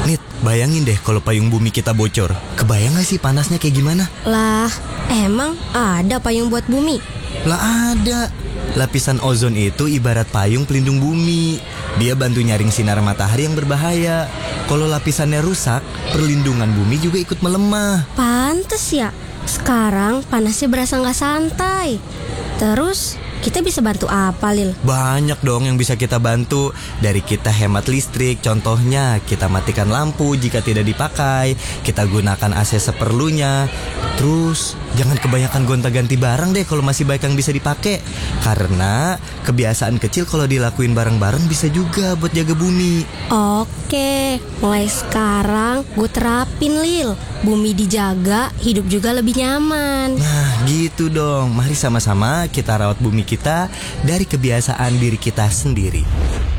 Nit, bayangin deh kalau payung bumi kita bocor. Kebayang gak sih panasnya kayak gimana? Lah, emang ada payung buat bumi? Lah ada. Lapisan ozon itu ibarat payung pelindung bumi. Dia bantu nyaring sinar matahari yang berbahaya. Kalau lapisannya rusak, perlindungan bumi juga ikut melemah. Pantes ya, sekarang panasnya berasa gak santai. Terus, kita bisa bantu apa, Lil? Banyak dong yang bisa kita bantu. Dari kita hemat listrik, contohnya kita matikan lampu jika tidak dipakai, kita gunakan AC seperlunya. Terus jangan kebanyakan gonta-ganti barang deh kalau masih baik yang bisa dipakai. Karena kebiasaan kecil kalau dilakuin bareng-bareng bisa juga buat jaga bumi. Oke, mulai sekarang gue terapin, Lil. Bumi dijaga, hidup juga lebih nyaman. Nah gitu dong. Mari sama-sama kita rawat bumi kita dari kebiasaan diri kita sendiri.